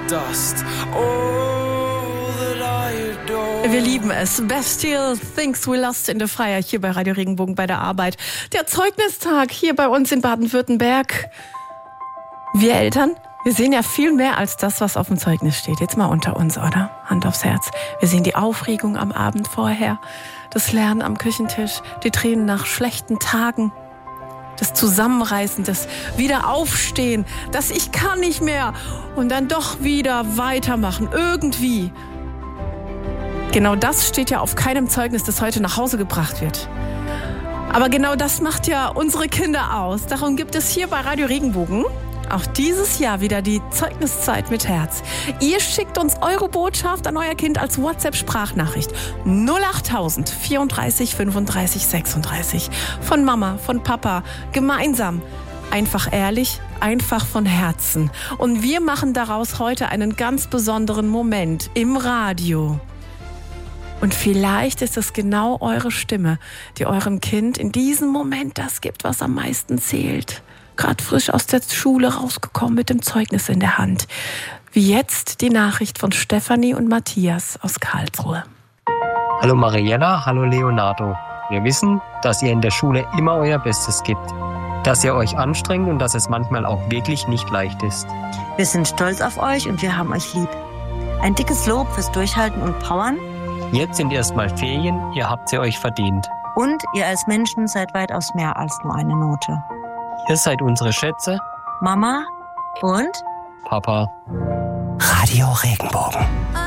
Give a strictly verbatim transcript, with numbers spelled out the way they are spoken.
dust. All that I adore. Wir lieben es. Bestial Things We Lost in the Fire hier bei Radio Regenbogen bei der Arbeit. Der Zeugnistag hier bei uns in Baden-Württemberg. Wir Eltern, wir sehen ja viel mehr als das, was auf dem Zeugnis steht. Jetzt mal unter uns, oder? Hand aufs Herz. Wir sehen die Aufregung am Abend vorher, das Lernen am Küchentisch, die Tränen nach schlechten Tagen, das Zusammenreißen, das Wiederaufstehen, das Ich kann nicht mehr und dann doch wieder weitermachen, irgendwie. Genau das steht ja auf keinem Zeugnis, das heute nach Hause gebracht wird. Aber genau das macht ja unsere Kinder aus. Darum gibt es hier bei Radio Regenbogen auch dieses Jahr wieder die Zeugniszeit mit Herz. Ihr schickt uns eure Botschaft an euer Kind als WhatsApp-Sprachnachricht null achttausend vierunddreißig fünfunddreißig sechsunddreißig. Von Mama, von Papa, gemeinsam. Einfach ehrlich, einfach von Herzen. Und wir machen daraus heute einen ganz besonderen Moment im Radio. Und vielleicht ist es genau eure Stimme, die eurem Kind in diesem Moment das gibt, was am meisten zählt. Gerade frisch aus der Schule rausgekommen mit dem Zeugnis in der Hand. Wie jetzt die Nachricht von Stefanie und Matthias aus Karlsruhe. Hallo Mariella, hallo Leonardo. Wir wissen, dass ihr in der Schule immer euer Bestes gebt. Dass ihr euch anstrengt und dass es manchmal auch wirklich nicht leicht ist. Wir sind stolz auf euch und wir haben euch lieb. Ein dickes Lob fürs Durchhalten und Powern. Jetzt sind erstmal Ferien, ihr habt sie euch verdient. Und ihr als Menschen seid weitaus mehr als nur eine Note. Ihr seid unsere Schätze. Mama und Papa. Radio Regenbogen.